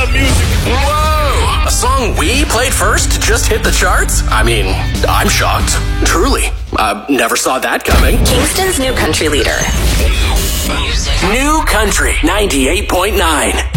love music. Whoa! A song we played first just hit the charts? I mean, I'm shocked. Truly. Never saw that coming. Kingston's new country leader. New Country 98.9.